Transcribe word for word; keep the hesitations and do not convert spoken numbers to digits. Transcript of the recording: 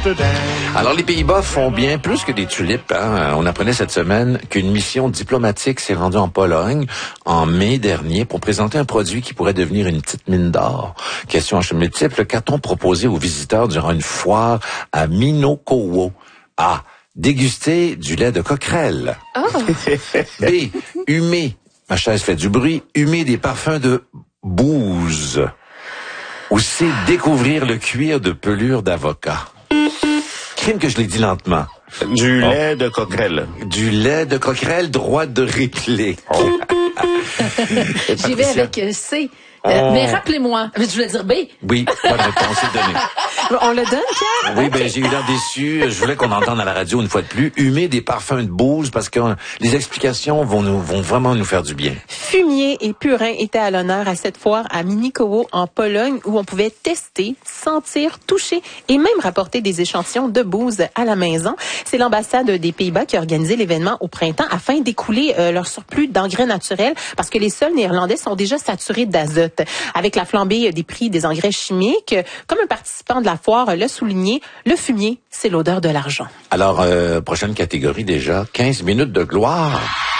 Alors, les Pays-Bas font bien plus que des tulipes. Hein? On apprenait cette semaine qu'une mission diplomatique s'est rendue en Pologne en mai dernier pour présenter un produit qui pourrait devenir une petite mine d'or. Question en multiple, qu'a-t-on proposé aux visiteurs durant une foire à Minokowo? A. Déguster du lait de coquerelle. Oh. B. Humer. Ma chaise fait du bruit. Humer des parfums de bouse. Ou C. Découvrir le cuir de pelure d'avocat. Crime que je l'ai dit lentement. Du oh. lait de coquerelle. Du lait de coquerelle, droit de réplique. Oh. J'y vais avec C. Euh, oh. Mais rappelez-moi, je voulais dire B. Oui, bonne réponse, c'est donné. On le donne, Pierre? Oui, ben j'ai eu l'air déçu. Je voulais qu'on entende à la radio une fois de plus. Humer des parfums de bouse parce que les explications vont nous vont vraiment nous faire du bien. Fumier et purin étaient à l'honneur à cette foire à Mikołów en Pologne où on pouvait tester, sentir, toucher et même rapporter des échantillons de bouse à la maison. C'est l'ambassade des Pays-Bas qui a organisé l'événement au printemps afin d'écouler euh, leur surplus d'engrais naturels parce que les sols néerlandais sont déjà saturés d'azote. Avec la flambée des prix des engrais chimiques, comme un participant de la foire l'a souligné, le fumier, c'est l'odeur de l'argent. Alors, euh, prochaine catégorie déjà, quinze minutes de gloire.